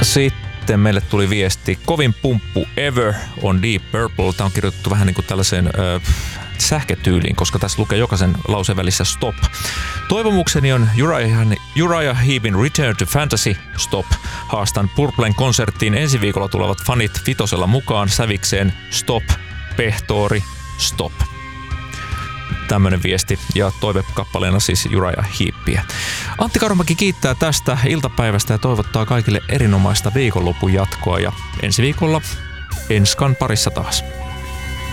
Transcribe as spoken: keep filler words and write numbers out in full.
sitten meille tuli viesti, kovin pumppu ever on Deep Purple. Tämä on kirjoitettu vähän niin kuin tällaiseen äh, sähkötyyliin, koska tässä lukee jokaisen lauseen välissä stop. Toivomukseni on Uriah, Uriah Heepin Return to Fantasy, stop. Haastan Purplen konserttiin ensi viikolla tulevat fanit vitosella mukaan sävikseen stop, pehtoori, stop. Tämmönen viesti ja toivekappaleena siis Uriah Heepiä. Antti Karomäki kiittää tästä iltapäivästä ja toivottaa kaikille erinomaista viikonlopun jatkoa ja ensi viikolla Enskan parissa taas.